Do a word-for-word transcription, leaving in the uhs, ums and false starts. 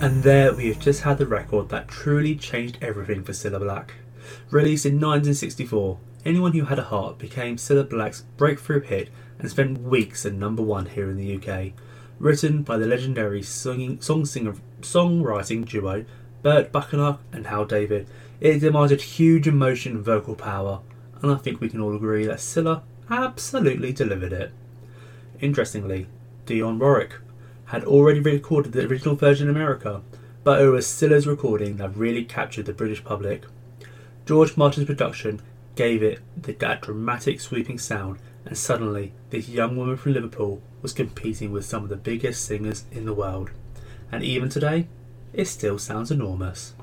And there we have just had the record that truly changed everything for Cilla Black. Released in nineteen sixty-four, Anyone Who Had a Heart became Cilla Black's breakthrough hit and spent weeks at number one here in the U K. Written by the legendary singing, song singer, songwriting duo Burt Bacharach and Hal David, it demanded huge emotion and vocal power, and I think we can all agree that Cilla absolutely delivered it. Interestingly, Dionne Warwick had already recorded the original version in America, but it was Cilla's recording that really captured the British public. George Martin's production gave it that dramatic sweeping sound, and suddenly this young woman from Liverpool was competing with some of the biggest singers in the world. And even today, it still sounds enormous.